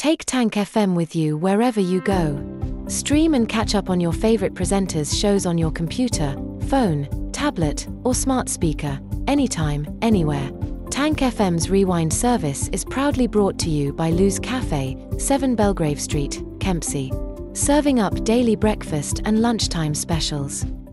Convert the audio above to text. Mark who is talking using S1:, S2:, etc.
S1: Take Tank FM with you wherever you go. Stream and catch up on your favorite presenters' shows on your computer, phone, tablet, or smart speaker, anytime, anywhere. Tank FM's Rewind service is proudly brought to you by Lou's Cafe, 7 Belgrave Street, Kempsey. Serving up daily breakfast and lunchtime specials.